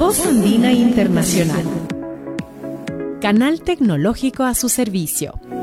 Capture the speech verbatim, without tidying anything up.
Voz Andina Internacional. Canal tecnológico a su servicio.